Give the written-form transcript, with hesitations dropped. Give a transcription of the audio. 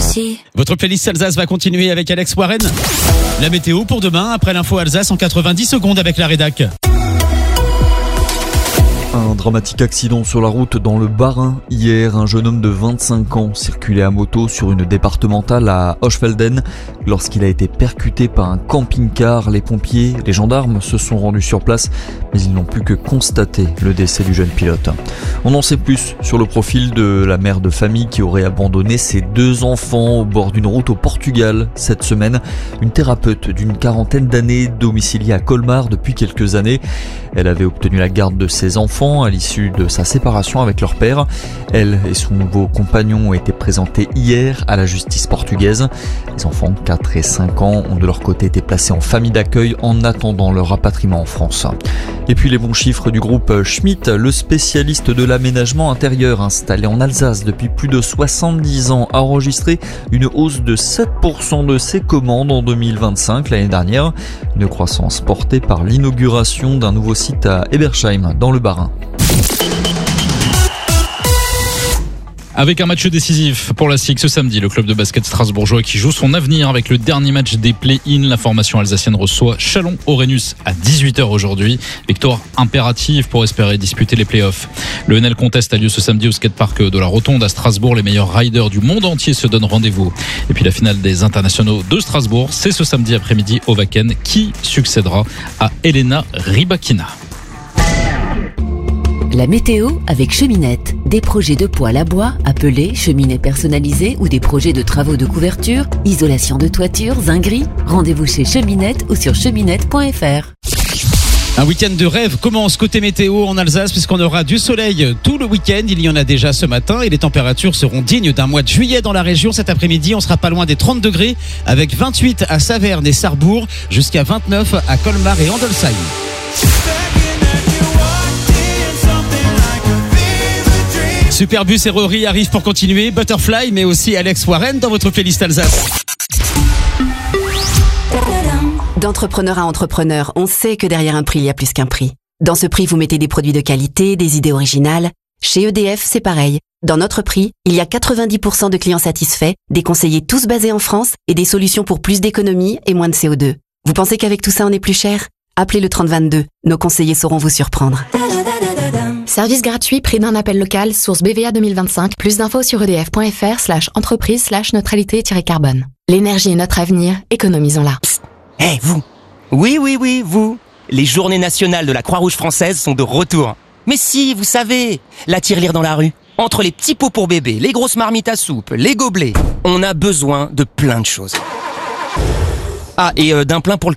ici. Votre playlist Alsace va continuer avec Alex Warren. La météo pour demain, après l'info Alsace en 90 secondes avec la rédac. Un dramatique accident sur la route dans le Bas-Rhin. Hier, un jeune homme de 25 ans circulait à moto sur une départementale à Hochfelden lorsqu'il a été percuté par un camping-car. Les pompiers, les gendarmes se sont rendus sur place, mais ils n'ont pu que constater le décès du jeune pilote. On en sait plus sur le profil de la mère de famille qui aurait abandonné ses 2 enfants au bord d'une route au Portugal cette semaine. Une thérapeute d'une 40aine d'années domiciliée à Colmar depuis quelques années. Elle avait obtenu la garde de ses enfants à l'issue de sa séparation avec leur père. Elle et son nouveau compagnon ont été présentés hier à la justice portugaise. Les enfants de 4 et 5 ans ont de leur côté été placés en famille d'accueil en attendant leur rapatriement en France. Et puis les bons chiffres du groupe Schmitt, le spécialiste de l'aménagement intérieur installé en Alsace depuis plus de 70 ans, a enregistré une hausse de 7% de ses commandes en 2025 l'année dernière. Une croissance portée par l'inauguration d'un nouveau site à Ebersheim dans le Bas-Rhin. Avec un match décisif pour la SIG ce samedi, le club de basket strasbourgeois qui joue son avenir avec le dernier match des play-in. La formation alsacienne reçoit Chalon-Orenus à 18h aujourd'hui. Victoire impérative pour espérer disputer les play-offs. Le NL Contest a lieu ce samedi au skatepark de la Rotonde à Strasbourg. Les meilleurs riders du monde entier se donnent rendez-vous. Et puis la finale des internationaux de Strasbourg, c'est ce samedi après-midi au Wacken qui succédera à Elena Rybakina. La météo avec Cheminette. Des projets de poêle à bois, appelés cheminées personnalisées ou des projets de travaux de couverture, isolation de toiture, zinguerie. Rendez-vous chez Cheminette ou sur cheminette.fr. Un week-end de rêve commence côté météo en Alsace puisqu'on aura du soleil tout le week-end. Il y en a déjà ce matin et les températures seront dignes d'un mois de juillet dans la région. Cet après-midi, on sera pas loin des 30 degrés avec 28 à Saverne et Sarrebourg jusqu'à 29 à Colmar et Andelsheim. Superbus et Rory arrivent pour continuer. Butterfly, mais aussi Alex Warren dans votre playlist Alsace. D'entrepreneur à entrepreneur, on sait que derrière un prix, il y a plus qu'un prix. Dans ce prix, vous mettez des produits de qualité, des idées originales. Chez EDF, c'est pareil. Dans notre prix, il y a 90% de clients satisfaits, des conseillers tous basés en France et des solutions pour plus d'économie et moins de CO2. Vous pensez qu'avec tout ça, on est plus cher ? Appelez le 3022. Nos conseillers sauront vous surprendre. Service gratuit, prix d'un appel local, source BVA 2025. Plus d'infos sur edf.fr/entreprise/neutralité-carbone. L'énergie est notre avenir, économisons-la. Hé, vous! Oui, vous! Les journées nationales de la Croix-Rouge française sont de retour. Mais si, vous savez, la tirelire dans la rue. Entre les petits pots pour bébé, les grosses marmites à soupe, les gobelets, on a besoin de plein de choses. Ah, et d'un plein pour le